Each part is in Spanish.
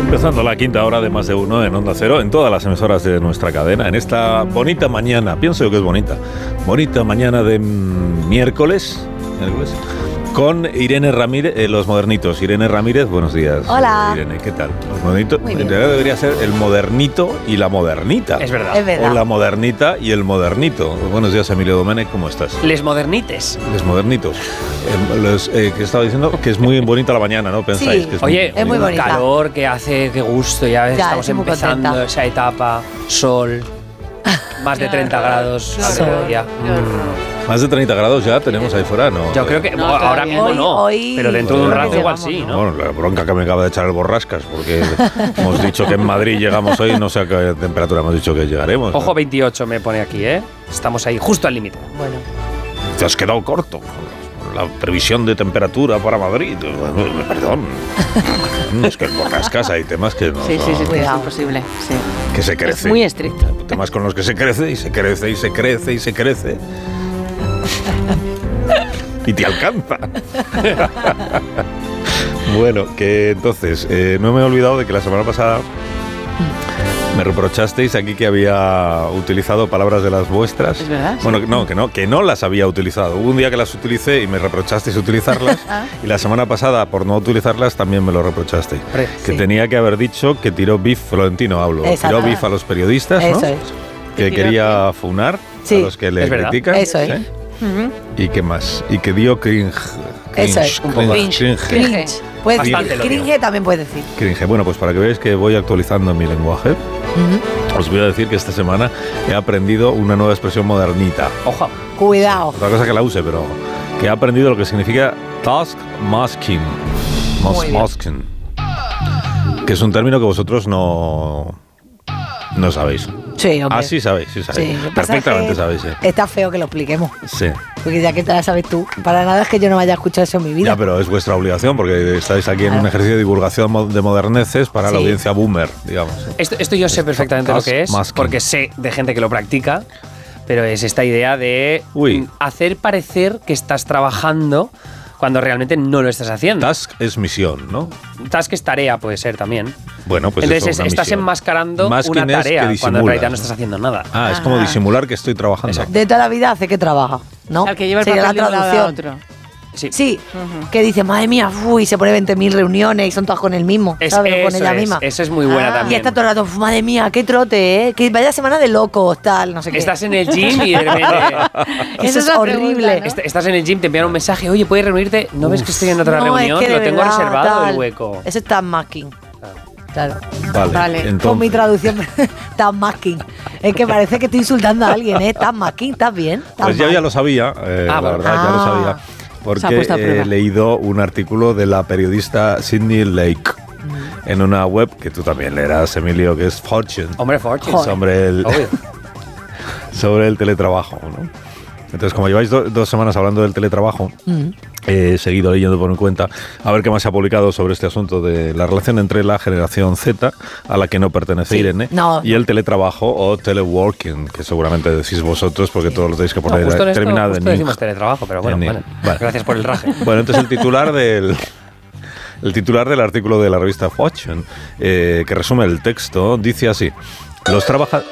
Empezando la quinta hora de Más de Uno en Onda Cero, en todas las emisoras de nuestra cadena, en esta bonita mañana, pienso yo que es bonita mañana de miércoles, con Irene Ramírez, Los Modernitos. Irene Ramírez, buenos días. Hola. Irene, ¿qué tal? Los Modernitos, en realidad debería ser el modernito y la modernita. Es verdad. O la modernita y el modernito. Buenos días, Emilio Domènech, ¿cómo estás? Les modernites. Les modernitos. Que estaba diciendo que es muy bonita la mañana, ¿no? Pensáis Sí. que es Oye, es muy bonita. calor que hace, qué gusto, ya estamos estoy muy empezando contenta. esa etapa, sol, más de 30 grados al mediodía. Más de 30 grados ya tenemos ahí fuera, ¿no? Yo creo que No, ahora todavía mismo no, hoy- pero dentro de un creo que rato igual llegamos, sí, ¿no? Bueno, la bronca que me acaba de echar el Borrascas, porque hemos dicho que en Madrid llegamos hoy, no sé a qué temperatura hemos dicho que llegaremos. Ojo, 28 me pone aquí, ¿eh? Estamos ahí justo al límite. Bueno, Te has quedado corto con la previsión de temperatura para Madrid. Perdón. Es que el Borrascas hay temas que no Sí, son- sí, sí, es Cuidado. imposible. Sí. que se crece. Es muy estricto. Temas con los que se crece y se crece y se crece y se crece. Y te alcanza. Bueno, que entonces, no me he olvidado de que la semana pasada me reprochasteis aquí que había utilizado palabras de las vuestras. ¿Es verdad? Bueno, que no las había utilizado. Hubo un día que las utilicé y me reprochasteis utilizarlas. Y la semana pasada, por no utilizarlas, también me lo reprochasteis. Hombre, Que sí. tenía que haber dicho que tiró beef, Florentino hablo. Exacto. Tiró beef a los periodistas, ¿no? eso es. Que quería funar Sí. a los que le Es verdad. critican. Eso es. ¿sí? ¿Y qué más? Y que dio cringe. Eso es. Un poco. Cringe. Cringe. Puedes Bastante decir lo digo. cringe, también puedes decir. Cringe. Bueno, pues para que veáis que voy actualizando mi lenguaje, os voy a decir que esta semana he aprendido una nueva expresión modernita. Ojo. Cuidado. Otra cosa que la use, pero que he aprendido lo que significa task masking. Muy bien. Masking. Que es un término que vosotros no sabéis. Sí, hombre. Ah, sí sabéis, sí sabéis. Sí, lo que pasa Perfectamente es que sabéis, sí. Está feo que lo expliquemos. Sí. Porque ya que te la sabes tú, para nada es que yo no vaya a escuchar eso en mi vida. Ya, pero es vuestra obligación porque estáis aquí en un ejercicio de divulgación de moderneces para la Sí. audiencia boomer, digamos. Esto yo sé perfectamente lo que es, Masking. porque sé de gente que lo practica, pero es esta idea de hacer parecer que estás trabajando cuando realmente no lo estás haciendo. Task es misión, ¿no? Task es tarea, puede ser también. Bueno, pues Entonces eso, una estás misión. enmascarando Masking una es que tarea cuando en disimulas, realidad no ¿no? estás haciendo nada. Ah, es como disimular que estoy trabajando. Exacto. De toda la vida hace que trabaja, ¿no? O sea, el que lleva el Sería papel de la un lado a traducción. otro. Sí. Sí, que dice, madre mía, uy, se pone 20.000 reuniones y son todas con el mismo, ¿sabes? O con ella misma. Esa es muy buena Y también. está todo el rato, madre mía, qué trote, ¿eh? Que vaya semana de locos, tal, no sé qué. Estás en el gym y de repente Eso Esa es es la horrible. pregunta, ¿no? estás en el gym, te envían un mensaje, oye, ¿puedes reunirte? ¿No ves que estoy en otra No, reunión? es que Lo de tengo verdad, reservado tal. el hueco. Eso es task-masking. Claro. Vale. Con entonces, mi traducción, task-masking. Es que parece que estoy insultando a alguien, ¿eh? Task-masking, ¿estás bien? pues yo ya lo sabía, la bueno. verdad, ya lo sabía. Se ha Porque puesto a prueba. he leído un artículo de la periodista Sydney Lake en una web que tú también leerás, Emilio, que es Fortune. Hombre, Fortune. Obvio. Sobre el teletrabajo, ¿no? Entonces, como lleváis 2 semanas hablando del teletrabajo, he seguido leyendo por mi cuenta a ver qué más se ha publicado sobre este asunto de la relación entre la generación Z, a la que no pertenece Sí. Irene, No. y el teletrabajo o teleworking, que seguramente decís vosotros porque todos lo tenéis que poner Justo en esto, terminado justo en decimos ing. teletrabajo, pero bueno, En ing. vale. Vale. Gracias por el raje. Bueno, entonces el titular del artículo de la revista Fortune, que resume el texto, dice así: los trabajadores...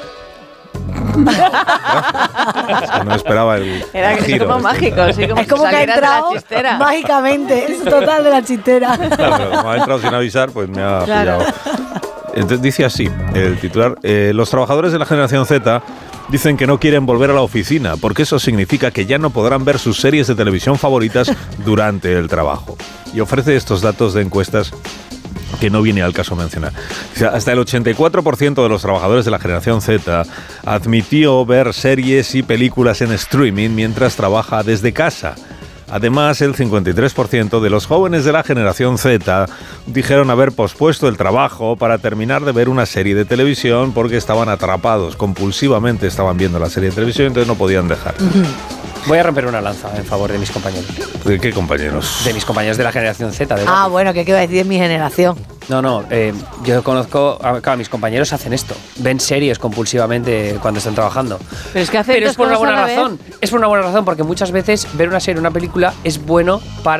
no esperaba el Era que es giro. como mágico, sí, como Es como que ha salieras de la entrado chistera. mágicamente, es total de la chistera. Claro, pero como ha entrado sin avisar, pues me ha Claro. pillado. Entonces dice así, el titular: los trabajadores de la generación Z dicen que no quieren volver a la oficina porque eso significa que ya no podrán ver sus series de televisión favoritas durante el trabajo. Y ofrece estos datos de encuestas que no viene al caso mencionar. O sea, hasta el 84% de los trabajadores de la generación Z admitió ver series y películas en streaming mientras trabaja desde casa. Además, el 53% de los jóvenes de la generación Z dijeron haber pospuesto el trabajo para terminar de ver una serie de televisión porque estaban atrapados, compulsivamente estaban viendo la serie de televisión, entonces no podían dejar. Voy a romper una lanza en favor de mis compañeros. ¿De qué compañeros? De mis compañeros de la generación Z. De Ah, bueno, ¿qué iba a decir de mi generación? No, yo conozco, claro, mis compañeros hacen esto, ven series compulsivamente cuando están trabajando. Pero es que hacen Pero dos es por una cosas a buena la vez. razón, es por una buena razón, porque muchas veces ver una serie o una película es bueno para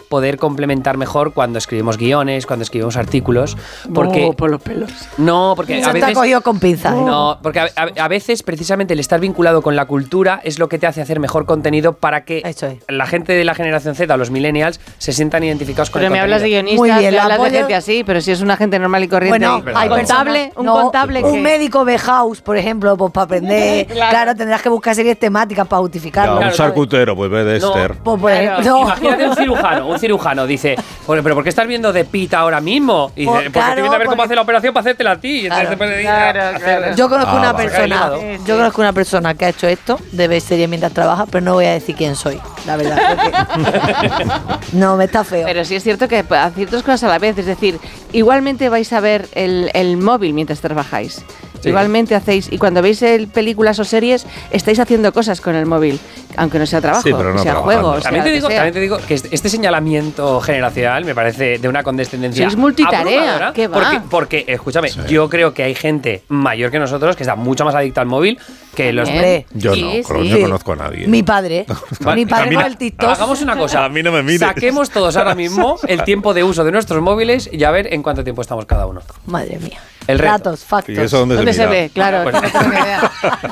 poder complementar mejor cuando escribimos guiones, cuando escribimos artículos. Porque, por los pelos. No, porque Se a te ha veces... cogido con pinzas. No, porque a veces precisamente el estar vinculado con la cultura es lo que te hace hacer mejor contenido para que Eso es. la gente de la generación Z o los millennials se sientan identificados con Pero el me hablas de contenido. Muy guionistas, bien, me lo hablas de apoyo. gente así, pero si es una gente normal y corriente. Bueno, verdad. hay contable, personas- un no, contable un que... médico B-House, por ejemplo, pues para aprender. Claro, tendrás que buscar series temáticas para Ya, justificarlo. un Claro, charcutero, pues ve de No. Esther. Pues, por Claro. ejemplo, no. Imagínate un cirujano dice, pero ¿por qué estás viendo de Pita ahora mismo? Y dice, Pues, porque claro, estoy viendo a ver cómo porque- hace la operación para hacértela a ti. Y entonces Claro. te puede ir Claro, a hacer- claro. Yo conozco una vale. persona, Sí, yo conozco una persona que ha hecho esto, de ver series mientras trabaja, pero no voy a decir quién soy, la verdad. porque- no, me está feo. Pero sí es cierto que hacéis dos cosas a la vez, es decir, igualmente vais a ver el móvil mientras trabajáis. Sí. Igualmente hacéis, y cuando veis películas o series, estáis haciendo cosas con el móvil, aunque no sea trabajo, Sí, pero no sea trabajando. juego, También sea te, lo que sea. también te digo que este señalamiento generacional me parece de una condescendencia. Sois multitarea, abrumadora, ¿qué va? Porque, escúchame, Sí. yo creo que hay gente mayor que nosotros que está mucho más adicta al móvil que los. Hombre, Yo Sí, no, sí. no conozco a nadie. Mi padre. Vale, Mi padre a mí con no- el TikTok. Hagamos una cosa. A mí no me mires. Saquemos todos ahora mismo el tiempo de uso de nuestros móviles y a ver en cuánto tiempo estamos cada uno. Madre mía. El reto. Datos, factos. ¿Y eso dónde, ¿Dónde se mira? ve? Claro, Pues- no tengo ni idea.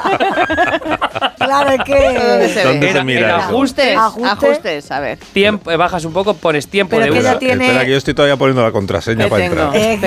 Claro, es ¿Dónde que. se ¿Dónde ve? se mira en eso? ajustes, Ajustes, a ver. tiempo, bajas un poco, pones tiempo Pero de que uso. ya tiene- Espera, que yo estoy todavía poniendo la contraseña ¿Qué para tengo? entrar. Es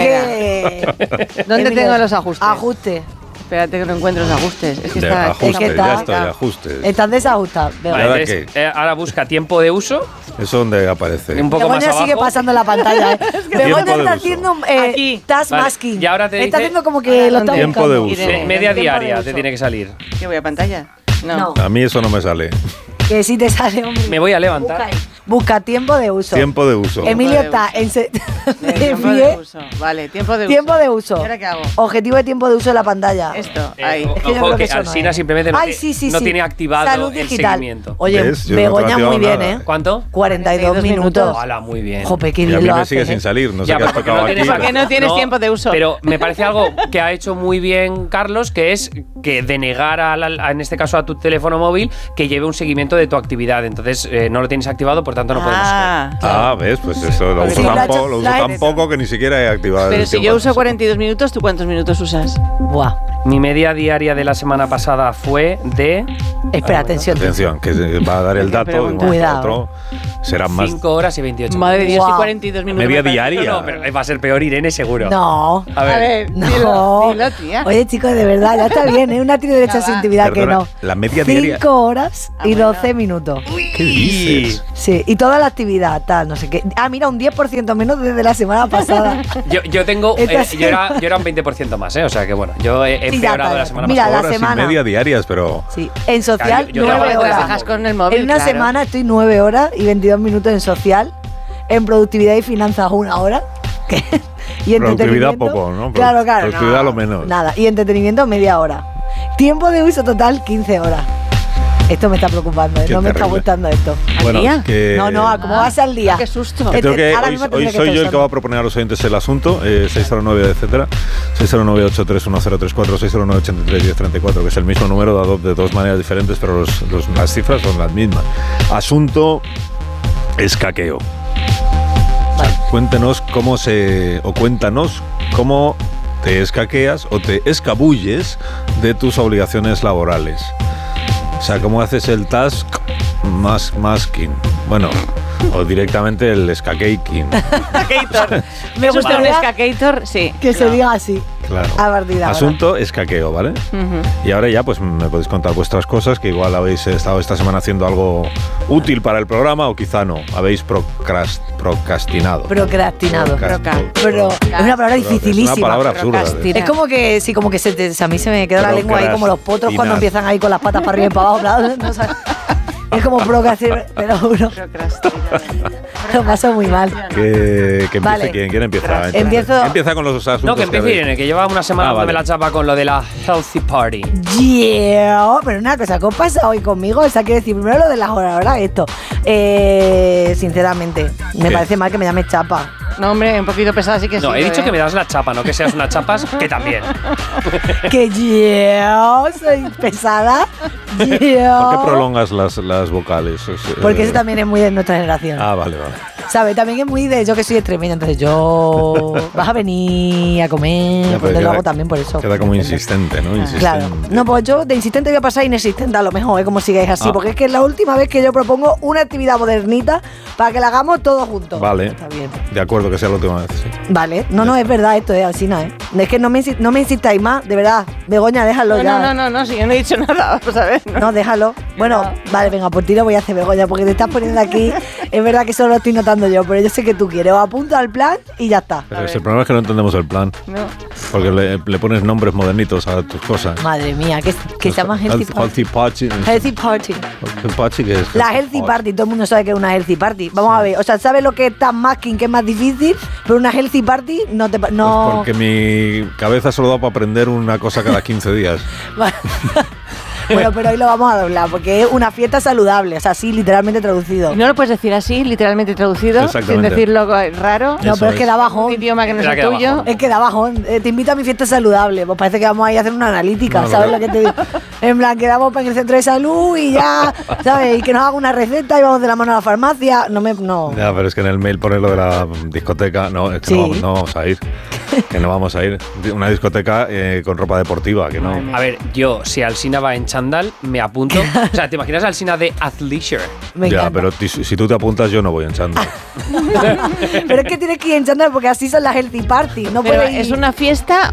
que. ¿Dónde Emilio, tengo los ajustes? Ajuste. Espérate que no encuentro los ajustes. Es que De está... ajustes, es que ya está- estoy, ajustes. Estás desajustado. Vale, ¿Ahora entonces, ahora busca tiempo de uso, ¿Eso dónde aparece? un poco más Begoña abajo. sigue pasando la pantalla. Begoña Tiempo de está uso. haciendo Aquí. task Vale, masking. y ahora te Está dice- haciendo como que lo está Tiempo buscando. de uso. Irene, Media Tiempo de diaria te uso. tiene que salir. ¿Qué voy a pantalla? No. A mí eso no me sale. Que sí te sale, hombre. Me voy a levantar. Busca, ahí. Busca tiempo de uso. Tiempo de uso. Emilio Tiempo de está en de Tiempo pie. de uso. Vale, tiempo de uso. Tiempo de uso. ¿Y ahora qué hago? Objetivo de tiempo de uso de la pantalla. Esto, ahí. Es que yo Ojo creo que que eso no Alsina es. simplemente no, Ay, sí, sí, no sí. tiene activado Salud el digital. seguimiento. Oye, ¿Ves? Yo no he Begoña muy bien, activado nada. ¿Cuánto? 42 minutos. Hala, muy bien. Jope, qué Y a bien mí lo me hace, sigue ¿eh? sin salir. No sé Ya, qué has porque tocado no aquí. tienes- Porque no tienes tiempo de uso. Pero me parece algo que ha hecho muy bien Carlos, que es que denegar, en este caso, a tu teléfono móvil que lleve un seguimiento de tu actividad. Entonces, no lo tienes activado, por tanto, no podemos. Ah, ¿ves? Pues eso lo Porque uso sí, lo ha tan, hecho- lo uso lo ha tan hecho. poco que ni siquiera he activado Pero el si tiempo yo de uso uso. 42 minutos, ¿tú cuántos minutos usas? Buah. Mi media diaria de la semana pasada fue de Espera, atención. Atención, que va a dar el Hay que dato de un preguntar. momento a Cuidado. otro. Serán más. 5 horas y 28 Madre de Dios, Wow. y 42 minutos. Media me parece. diaria. No, pero va a ser peor Irene, seguro. No. A ver. No. dilo, tía. Oye, chicos, de verdad, ya está bien, ¿eh? Una tiene derecho a su va. intimidad que Perdona, no. la media diaria. 5 horas y bueno. 12 minutos. ¿Qué dices? Sí, y toda la actividad, tal, no sé qué. Ah, mira, un 10% menos desde la semana pasada. Yo tengo. Esta Yo era un 20% más, ¿eh? O sea que bueno, yo he Sí, ya empeorado está. la semana Mira, pasada. la Horas semana. y media diarias, pero. Sí, en social, Claro, yo 9 trabajo horas. Trabajas con el móvil, En una claro. semana estoy 9 horas y 22 minutos en social. En productividad y finanzas, 1 hora. ¿Qué? Y Productividad entretenimiento. poco, ¿no? Claro, claro. Productividad no, lo menos. Nada. Y entretenimiento, media hora. Tiempo de uso total, 15 horas. Esto me está preocupando, ¿eh? Qué No me está terrible. gustando esto. Bueno, día? que. No, no, ¿cómo vas al día? Qué susto. que creo que Ahora hoy, mismo hoy tendría que soy yo estar el que va a proponer a los oyentes el asunto. 609, etcétera. 609-831034, 609-83-1034, que es el mismo número dado de dos maneras diferentes, pero las cifras son las mismas. Asunto escaqueo. O sea, cuéntanos cómo te escaqueas o te escabulles de tus obligaciones laborales. O sea, cómo haces el task masking. Bueno, o directamente el escaqueaking. Skater. Me ¿Es usted un gustaría skater? Sí. que se diga así. Claro. A partir de ahora. Asunto escaqueo, ¿vale? Ujú. Y ahora ya pues me podéis contar vuestras cosas, que igual habéis estado esta semana haciendo algo útil para el programa o quizá no. Habéis procrastinado. Procrastinado. Procrast- Pero es una palabra dificilísima. Es una palabra absurda. Procrastina. Es como que, sí, como que a mí se me queda la lengua ahí como los potros cuando Procrastinar. empiezan ahí con las patas para arriba y para abajo. Claro, no sabes. Es como procrastinar, te lo juro. Procrastina. Lo paso muy mal. Que empiece Vale. ¿Quién empieza? Empiezo- Empieza con los asuntos. No, que empiece habéis. Irene, que lleva una semana dándome vale. la chapa con lo de la Healthy Party. Yeah, pero una cosa, ¿qué os pasa hoy conmigo? O sea, quiero decir, primero lo de las horas, ahora esto. Sinceramente, me ¿Qué? parece mal que me llames chapa. No, hombre, un poquito pesada sí que sí. No, he dicho ¿eh? que me das la chapa, no que seas una chapas, que también. Que yo soy pesada. ¿Por qué Yo. prolongas las vocales? Porque eso también es muy de nuestra generación. Ah, vale, vale. ¿Sabes? También es muy de yo que soy extremeña, entonces yo vas a venir a comer, pues lo hago también por eso. Queda como insistente, ¿no? Claro. No, pues yo de insistente voy a pasar a inexistente a lo mejor, como sigáis así, porque es que es la última vez que yo propongo una actividad modernita para que la hagamos todos juntos. Vale. Está bien. De acuerdo que sea la última vez, sí. Vale. No, es verdad esto, así no es. Es que no me insistáis más, de verdad. Begoña, déjalo ya. No, si yo no he dicho nada, vamos a ver. No, déjalo. Bueno, vale, venga, por ti lo voy a hacer, Begoña, porque te estás poniendo aquí. Es verdad que solo lo estoy notando yo, pero yo sé que tú quieres. O apunta al plan y ya está. Pero el problema es que no entendemos el plan. No. Porque le pones nombres modernitos a tus cosas. Madre mía, que se llama Healthy Party. Healthy Party. Healthy Party. Party, ¿qué es? La Healthy Party, todo el mundo sabe que es una Healthy Party. Vamos a ver, o sea, ¿sabes lo que es tan masking, que es más difícil? Pero una Healthy Party no te... No. Pues porque mi cabeza solo da para aprender una cosa cada 15 días. Bueno, pero hoy lo vamos a doblar, porque es una fiesta saludable, o sea, así literalmente traducido. ¿Y no lo puedes decir así, literalmente traducido? Sin decirlo raro. No, pero es que da bajón. Un idioma que no es el tuyo. Es que da bajón. Te invito a mi fiesta saludable. Pues parece que vamos a ir a hacer una analítica, ¿sabes lo que te digo? En plan, quedamos en el centro de salud y ya, ¿sabes? Y que nos haga una receta y vamos de la mano a la farmacia. No. Ya, pero es que en el mail pone lo de la discoteca. No, es que no vamos a ir. Que no vamos a ir. Una discoteca con ropa deportiva, que no. A ver, yo, si Alsina va en chándal, me apunto. O sea, ¿te imaginas a Alsina de athleisure? Ya, pero si tú te apuntas, yo no voy en chándal. Pero es que tienes que ir en chándal porque así son las Healthy Party. No pero puedes ir. ¿es una fiesta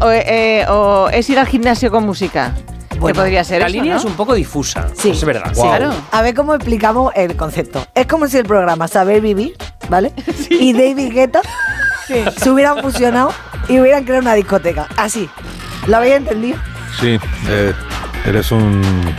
o es ir al gimnasio con música? Bueno, que podría ser la eso, línea ¿no? es un poco difusa. Sí, es verdad. Sí. Claro. A ver cómo explicamos el concepto. Es como si el programa Saber Vivir, ¿vale? Sí. Y David Guetta se hubieran fusionado y hubieran creado una discoteca. Así. ¿Lo habéis entendido? Sí, eres un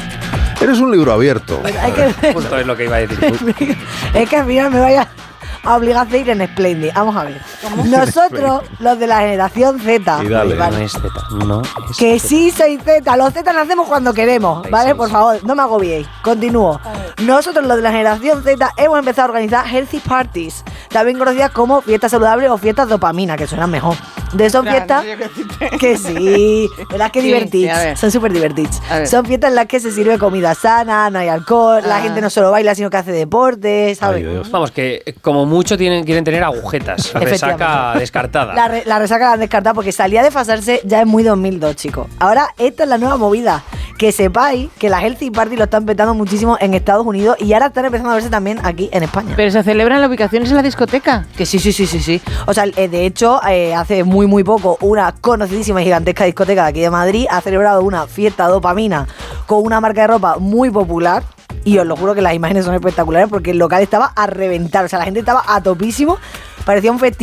libro abierto. Justo es lo que iba a decir. Es que al final me vaya a obligar a ir en Splendid. Vamos a ver. Nosotros, los de la generación Z, y dale. ¿vale? No es Z. No es que Z. sí soy Z. Los Z nacemos cuando queremos, ¿vale? Por favor, no me agobiéis. Continúo. Nosotros, los de la generación Z, hemos empezado a organizar Healthy Parties, también conocidas como fiestas saludables o fiestas dopamina, que suenan mejor. De son fiestas que sí, ¿verdad? Que divertidas. Son súper divertidas. Son fiestas en las que se sirve comida sana, no hay alcohol, la gente no solo baila, sino que hace deporte, ¿sabes? Vamos, que como mucho quieren tener agujetas. Resaca descartada. La resaca la han descartado porque salía de desfasarse ya en muy 2002, chicos. Ahora, esta es la nueva movida. Que sepáis que las Healthy Party lo están petando muchísimo en Estados Unidos y ahora están empezando a verse también aquí en España. ¿Pero se celebran las ubicaciones en la discoteca? Que sí. O sea, de hecho, hace muy poco, una conocidísima y gigantesca discoteca de aquí de Madrid ha celebrado una fiesta dopamina con una marca de ropa muy popular. Y os lo juro que las imágenes son espectaculares porque el local estaba a reventar. O sea, la gente estaba a topísimo. Parecía un festival.